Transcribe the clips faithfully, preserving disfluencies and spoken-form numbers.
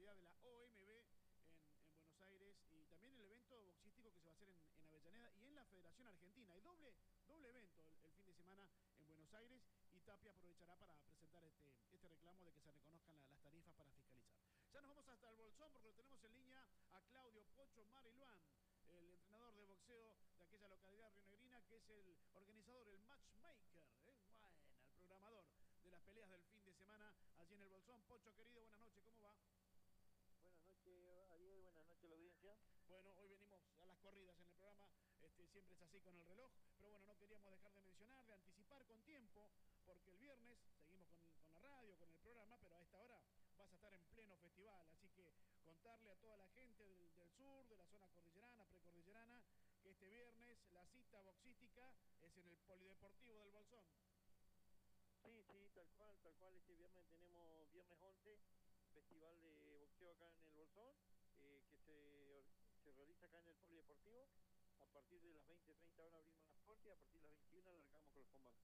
modalidad de la O M B en, en Buenos Aires, y también el evento boxístico que se va a hacer en, en Avellaneda y en la Federación Argentina. Hay doble, doble evento el, el fin de semana en Buenos Aires, y Tapia aprovechará para presentar este, este reclamo de que se reconozcan la, las tarifas para fiscalizar. Ya nos vamos hasta el Bolsón porque lo tenemos en línea a Claudio Pocho Mariluán, el entrenador de boxeo de aquella localidad rionegrina, que es el organizador, el matchmaker, ¿eh? Bueno, el programador de las peleas del fin de semana allí en el Bolsón. Pocho, querido, buenas noches, ¿cómo va? Buenas noches, Ariel, buenas noches a la audiencia. Bueno, hoy venimos a las corridas en el programa, este, siempre es así con el reloj, pero bueno, no queríamos dejar de mencionar, de anticipar con tiempo, porque el viernes seguimos con, con la radio, con el programa, pero a esta hora vas a estar en pleno festival, así que contarle a toda la gente del, del sur, de la zona cordillerana, precordillerana, que este viernes la cita boxística es en el Polideportivo del Bolsón. Sí, sí, tal cual, tal cual, este viernes tenemos viernes once, festival de boxeo acá en el Bolsón, eh, que se, se realiza acá en el Polideportivo. A partir de las veinte, treinta horas abrimos las puertas y a partir de las veintiuna largamos con los combates.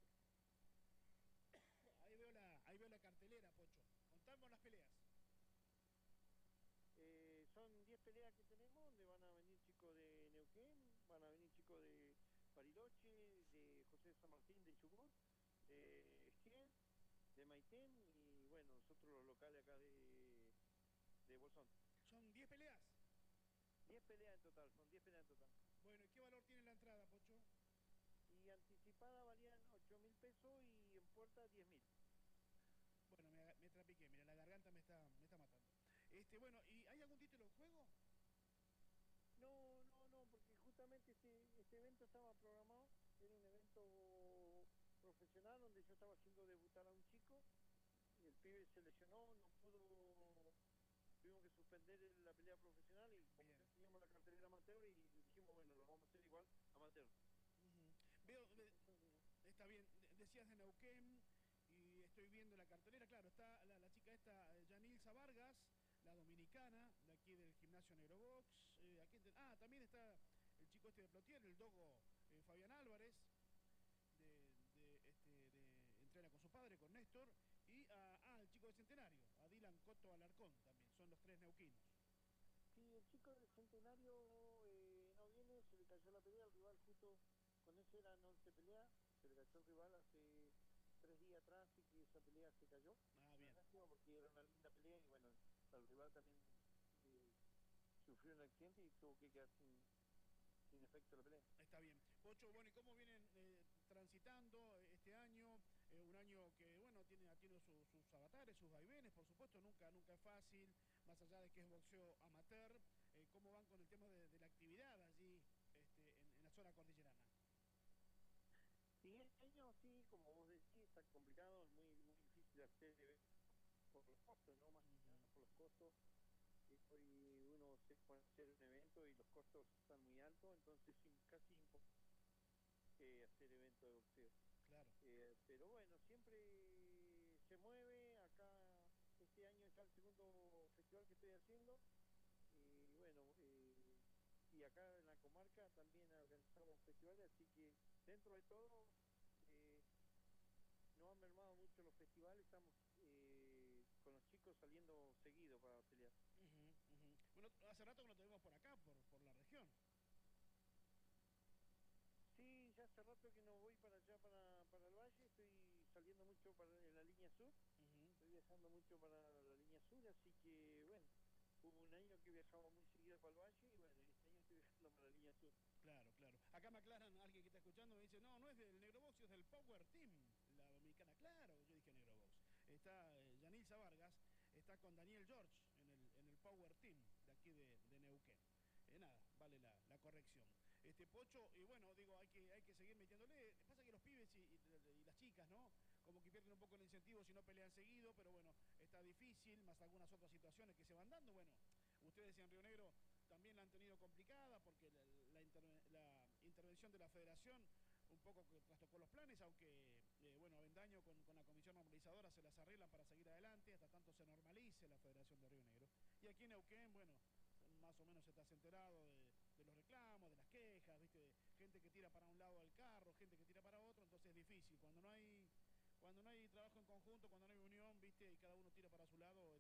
Ahí veo la, ahí veo la cartelera, Pocho. Contamos las peleas. Eh, son diez peleas que tenemos, donde van a venir chicos de Neuquén, van a venir chicos de Bariloche, de José de San Martín, de Chubut, de Esquiel, de Maitén, y bueno, nosotros los locales acá de, de Bolsón. ¿Son diez peleas? diez peleas en total, son diez peleas en total. Bueno, ¿y qué valor tiene la entrada, Pocho? Y anticipada valían ocho mil pesos y en puerta diez mil. Bueno, me, me trapiqué, mira, la garganta me está, me está matando. Este, bueno, ¿y hay algún título en juego? No, no, no, porque justamente este, este evento estaba programado, era un evento profesional donde yo estaba haciendo debutar a un chico, y el pibe se lesionó, no pudo, tuvimos que suspender la pelea profesional, y como Bien. ya teníamos la cartelera amateur y dijimos, bueno, lo vamos a hacer igual amateur. Uh-huh. Veo, ve, está bien, decías de Neuquén, y estoy viendo la cartelera, claro, está la, la chica esta, Yanilza Vargas, la dominicana, de aquí del gimnasio Negrobox. Eh, aquí, ah, también está el chico este de Plotier, el dogo eh, Fabián Álvarez, de, de, este, de, entrena con su padre, con Néstor, y a, ah, el chico de Centenario, a Dylan Coto Alarcón también, son los tres neuquinos. Sí, el chico del Centenario eh, no viene, se le cayó la pelea, el rival justo con ese eran once peleas, se le cayó el rival hace tres días atrás y que esa pelea se cayó. Ah, bien. Porque era una linda pelea y bueno, el rival también eh, sufrió un accidente y tuvo que quedar sin, sin efecto la pelea. Está bien. Pocho, bueno, ¿y cómo vienen eh, transitando este año? Eh, un año que, bueno, tiene, tiene su, sus avatares, sus vaivenes, por supuesto, nunca, nunca es fácil, más allá de que es boxeo amateur. Eh, ¿Cómo van con el tema de, de la actividad allí este, en, en la zona cordillerana? Sí, este año sí, como vos decís, está complicado, es muy, muy difícil hacer por los costos, ¿no? Más que nada por los costos. Hoy uno se puede hacer un evento y los costos están muy altos, entonces es casi imposible eh, hacer evento de boxeo. Claro. Eh, pero bueno, siempre se mueve. Acá este año está el segundo festival que estoy haciendo. Y bueno, eh, y acá en la comarca también organizamos festivales, así que dentro de todo eh, no han mermado mucho los festivales, estamos eh, con los chicos saliendo seguido para pelear. Uh-huh, uh-huh. Bueno, hace rato que lo tenemos por acá, por, por la región. Sí, ya hace rato que no voy para allá, para, para el valle, estoy saliendo mucho para en la línea sur, uh-huh. Estoy viajando mucho para la línea sur, así que bueno, hubo un año que viajaba muy seguido para el valle y bueno, este año estoy viajando para la línea sur. Claro, claro. Acá me aclaran, alguien que está escuchando me dice, no, no es del Negrobox, es del Power Team, la dominicana. Claro, yo dije Negrobox. Está eh, Yanilza Vargas, está con Daniel George en el, en el Power Team de aquí de, de Neuquén. Eh, nada, vale la, la corrección. Este Pocho, y bueno, digo, hay que, hay que seguir metiéndole. Pasa que los pibes y, y, y las chicas, ¿no? Como que pierden un poco el incentivo si no pelean seguido, pero bueno, está difícil, más algunas otras situaciones que se van dando. Bueno, ustedes en Río Negro también la han tenido complicada porque la, la, interve la intervención de la federación un poco que trastocó los planes, aunque, eh, bueno, Avendaño con, con la comisión normalizadora se las arreglan para seguir adelante hasta tanto se normalice la Federación de Río Negro. Y aquí en Neuquén, bueno, más o menos estás enterado de, de los reclamos, de las quejas, ¿viste? Gente que tira para un lado del carro, gente que tira para otro, entonces es difícil. Cuando no hay, cuando no hay trabajo en conjunto, cuando no hay unión, ¿viste? Y cada uno tira para